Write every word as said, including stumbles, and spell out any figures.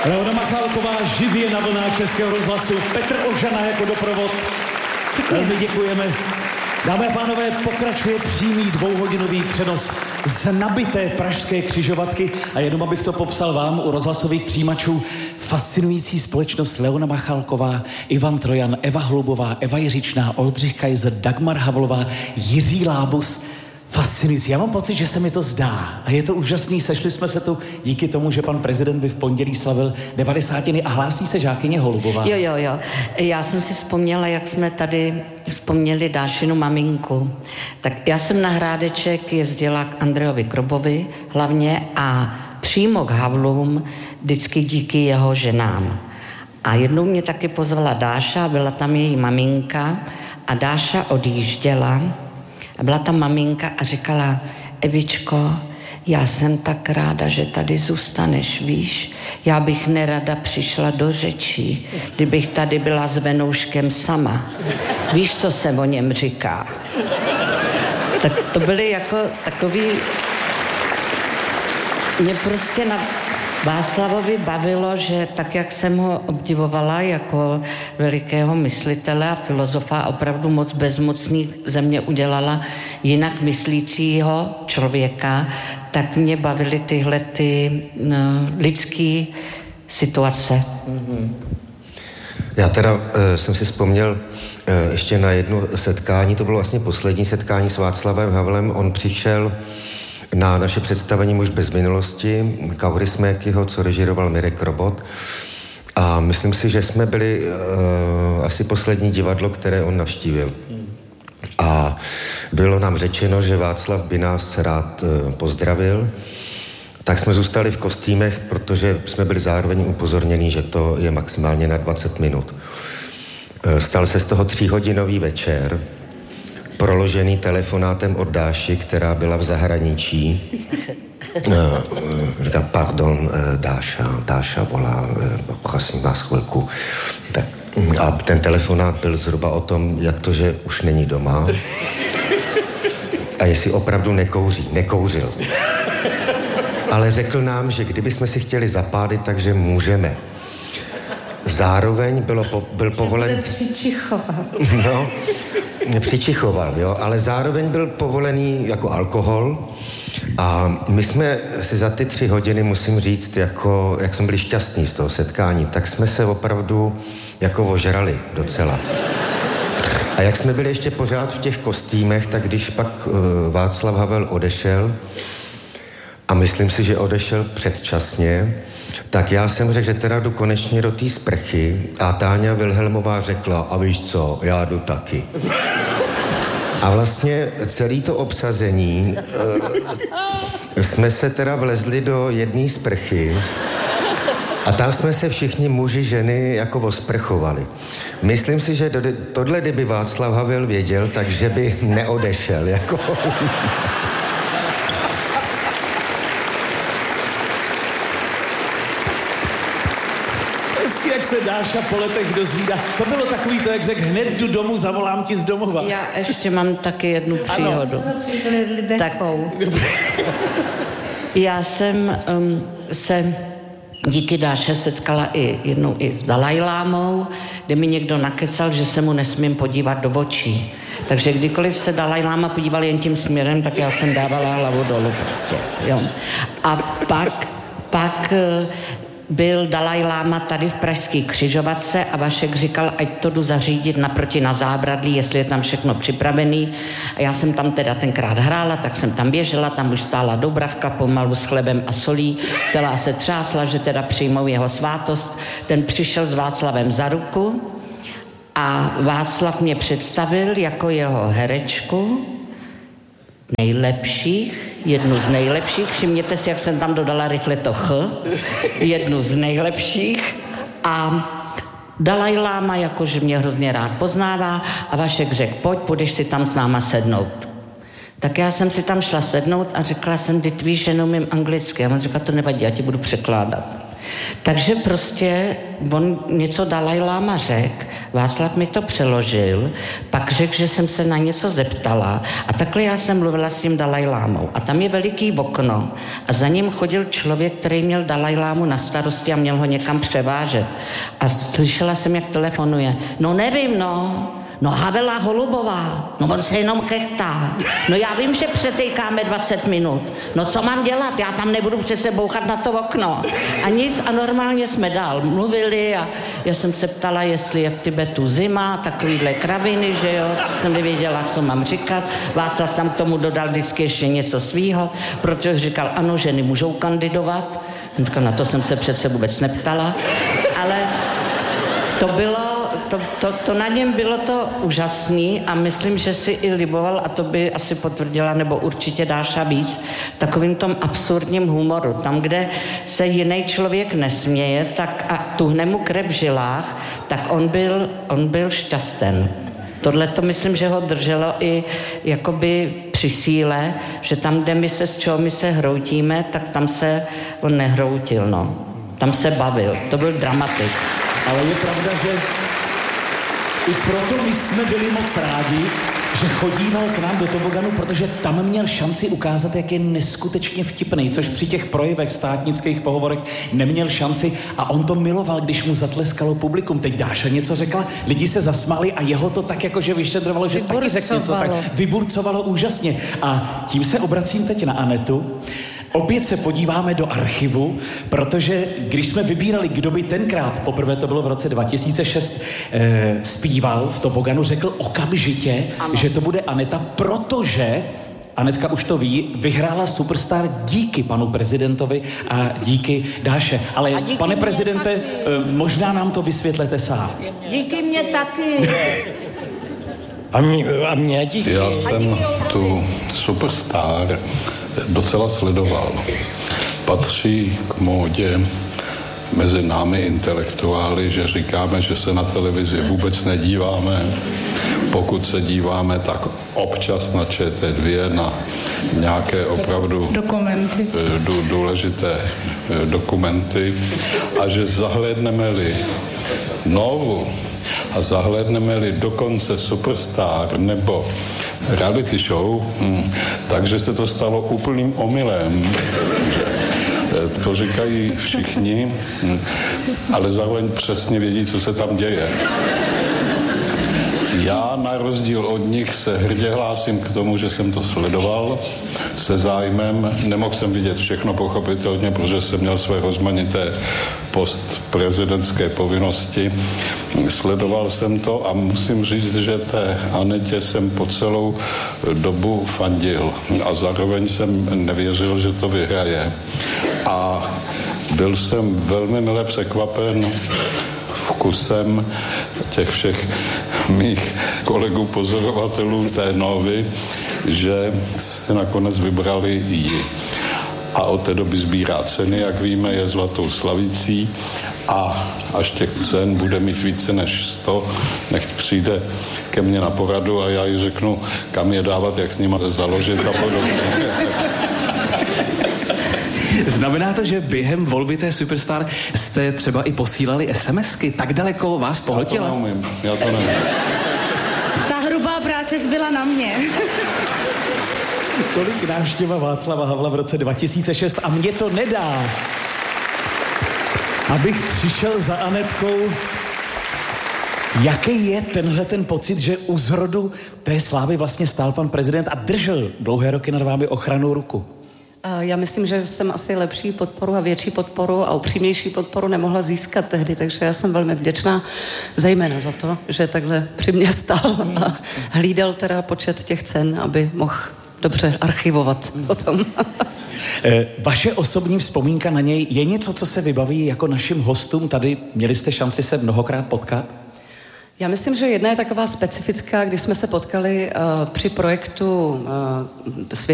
Leona Machálková živě na vlnách Českého rozhlasu, Petr Ožana jako doprovod. Velmi děkujeme. Dámy a pánové, pokračuje přímý dvouhodinový přenos z nabité pražské křižovatky a jenom abych to popsal vám u rozhlasových přijímačů. Fascinující společnost Leona Machálková, Ivan Trojan, Eva Hlubová, Eva Jiřičná, Oldřich Kaiser, Dagmar Havlová, Jiří Lábus. Fascinující. Já mám pocit, že se mi to zdá. A je to úžasný. Sešli jsme se tu díky tomu, že pan prezident by v pondělí slavil devadesátiny a hlásí se žákyně Holubová. Jo, jo, jo. Já jsem si vzpomněla, jak jsme tady vzpomněli Dášinu maminku. Tak já jsem na Hrádeček jezdila k Andrejovi Krobovi hlavně a přímo k Havlům vždycky díky jeho ženám. A jednou mě taky pozvala Dáša, byla tam její maminka a Dáša odjížděla. A byla tam maminka a říkala, Evičko, já jsem tak ráda, že tady zůstaneš, víš? Já bych nerada přišla do řečí, kdybych tady byla s Venouškem sama. Víš, co se o něm říká? Tak to byly jako takový... Mě prostě na Václavovi bavilo, že tak, jak jsem ho obdivovala jako velikého myslitele a filozofa, opravdu moc bezmocný ze mě udělala jinak myslícího člověka, tak mě bavily tyhle ty no, lidské situace. Mm-hmm. Já teda uh, jsem si vzpomněl uh, ještě na jedno setkání, to bylo vlastně poslední setkání s Václavem Havlem. On přišel na naše představení Muž bez minulosti, Kaury Smékyho, co režíroval Mirek Robot. A myslím si, že jsme byli uh, asi poslední divadlo, které on navštívil. A bylo nám řečeno, že Václav by nás rád uh, pozdravil. Tak jsme zůstali v kostýmech, protože jsme byli zároveň upozorněni, že to je maximálně na dvacet minut. Uh, stal se z toho tříhodinový večer, proložený telefonátem od Dáši, která byla v zahraničí. Říká, pardon, Dáša, Dáša volá, prosím vás chvilku. Tak, a ten telefonát byl zhruba o tom, jak to, že už není doma. A jestli opravdu nekouří. Nekouřil. Ale řekl nám, že kdyby jsme si chtěli zapálit, takže můžeme. Zároveň bylo po, byl povolen... Přičichoval. No, přičichoval, jo, ale zároveň byl povolený jako alkohol a my jsme si za ty tři hodiny, musím říct, jako, jak jsme byli šťastní z toho setkání, tak jsme se opravdu jako ožrali docela. A jak jsme byli ještě pořád v těch kostýmech, tak když pak uh, Václav Havel odešel, a myslím si, že odešel předčasně, tak já jsem řekl, že teda jdu konečně do té sprchy a Táňa Vilhelmová řekla, a víš co, já jdu taky. A vlastně celé to obsazení e, jsme se teda vlezli do jedné sprchy a tam jsme se všichni muži, ženy jako osprchovali. Myslím si, že do, tohle, kdyby Václav Havel věděl, takže by neodešel, jako... Jak se Dáša po letech dozvídá. To bylo takový to, jak řekl, hned jdu domů, zavolám ti z domova. Já ještě mám taky jednu příhodu. Tak, já jsem um, se díky Dáše setkala i jednou i s Dalajlámou, kde mi někdo nakecal, že se mu nesmím podívat do očí. Takže kdykoliv se Dalajláma podíval jen tím směrem, tak já jsem dávala hlavu dolů prostě. Jo. A pak, pak byl Dalajláma tady v pražské křižovatce a Vašek říkal, ať to jdu zařídit naproti na Zábradlí, jestli je tam všechno připravený. A já jsem tam teda tenkrát hrála, tak jsem tam běžela, tam už stála Doubravka pomalu s chlebem a solí. Celá se třásla, že teda přijmou jeho svátost. Ten přišel s Václavem za ruku a Václav mě představil jako jeho herečku, nejlepších, jednu z nejlepších, všimněte si, jak jsem tam dodala rychle to ch, jednu z nejlepších a Dalajláma jakože mě hrozně rád poznává a Vašek řekl, pojď, půjdeš si tam s náma sednout. Tak já jsem si tam šla sednout a řekla jsem, ty víš, že neumím anglicky. A on říkal, to nevadí, já ti budu překládat. Takže prostě on něco Dalaj Lama řekl, Václav mi to přeložil, pak řekl, že jsem se na něco zeptala a takhle já jsem mluvila s tím Dalaj Lámou. A tam je veliký okno a za ním chodil člověk, který měl Dalaj Lámu na starosti a měl ho někam převážet. A slyšela jsem, jak telefonuje. No nevím, no. No Havela Holubová, no on se jenom chechtá. No já vím, že přetejkáme dvacet minut. No co mám dělat? Já tam nebudu přece bouchat na to okno. A nic a normálně jsme dál mluvili a já jsem se ptala, jestli je v Tibetu zima, takovýhle kraviny, že jo, jsem nevěděla, co mám říkat. Václav tam k tomu dodal vždycky ještě něco svýho, protože říkal, ano, ženy můžou kandidovat. Jsem říkal, na to jsem se přece vůbec neptala, ale to bylo To, to, to na něm bylo to úžasný a myslím, že si i liboval, a to by asi potvrdila, nebo určitě Dáša víc, takovým tom absurdním humoru. Tam, kde se jiný člověk nesměje tak a tuhne mu krev v žilách, tak on byl, on byl šťasten. Tohle to myslím, že ho drželo i jakoby při síle, že tam, kde my se, z čeho my se hroutíme, tak tam se on nehroutil, no. Tam se bavil. To byl dramatik. Ale je pravda, že i proto my jsme byli moc rádi, že chodíval k nám do toboganu, protože tam měl šanci ukázat, jak je neskutečně vtipný, což při těch projevech státnických pohovorech neměl šanci a on to miloval, když mu zatleskalo publikum. Teď Dáša něco řekla, lidi se zasmáli a jeho to tak jakože vyštědrovalo, že taky řekl něco, tak vyburcovalo úžasně. A tím se obracím teď na Anetu. Opět se podíváme do archivu, protože když jsme vybírali, kdo by tenkrát, poprvé to bylo v roce dva tisíce šest, e, zpíval v toboganu, řekl okamžitě, ano, že to bude Aneta, protože Anetka už to ví, vyhrála Superstar díky panu prezidentovi a díky Dáše. Ale díky pane prezidente, e, možná nám to vysvětlete sám. Díky mě taky. A mě, a mě díky. Já jsem tu Superstar docela sledoval. Patří k módě mezi námi intelektuály, že říkáme, že se na televizi vůbec nedíváme. Pokud se díváme, tak občas na Č T dva, na nějaké opravdu dokumenty. důležité dokumenty. A že zahlédneme-li Novu a zahlédneme-li dokonce Superstar nebo reality show, hm, takže se to stalo úplným omylem. To říkají všichni, hm, ale zároveň přesně vědí, co se tam děje. Já na rozdíl od nich se hrdě hlásím k tomu, že jsem to sledoval se zájmem. Nemohl jsem vidět všechno pochopitelně, protože jsem měl své rozmanité postprezidentské povinnosti. Sledoval jsem to a musím říct, že té Anetě jsem po celou dobu fandil a zároveň jsem nevěřil, že to vyhraje. A byl jsem velmi mile překvapen vkusem těch všech mých kolegů pozorovatelů té Novy, že si nakonec vybrali ji. A od té doby sbírá ceny, jak víme, je zlatou slavicí a až těch cen bude mít více než sto, nechť přijde ke mně na poradu a já jí řeknu, kam je dávat, jak s nima založit a podobně. Znamená to, že během volby té Superstar jste třeba i posílali SMSky? Tak daleko vás pohltila? Já to neumím, já to nevím. Ta hrubá práce zbyla na mě. Tolik návštěva Václava Havla v roce dva tisíce šest a mě to nedá, abych přišel za Anetkou. Jaký je tenhle ten pocit, že u zrodu té slávy vlastně stál pan prezident a držel dlouhé roky nad vámi ochrannou ruku? Já myslím, že jsem asi lepší podporu a větší podporu a upřímnější podporu nemohla získat tehdy, takže já jsem velmi vděčná zejména za to, že takhle při mě stál a hlídal teda počet těch cen, aby mohl dobře archivovat o tom. Vaše osobní vzpomínka na něj je něco, co se vybaví jako našim hostům tady? Měli jste šanci se mnohokrát potkat? Já myslím, že jedna je taková specifická, když jsme se potkali uh, při projektu uh, Svět